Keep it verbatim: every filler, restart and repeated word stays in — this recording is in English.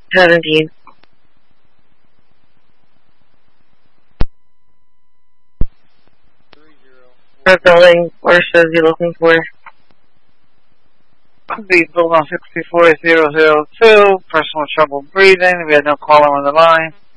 Seventeen. What building or shows you looking for? The building sixty-four zero zero two, personal trouble breathing. We had no caller on the line.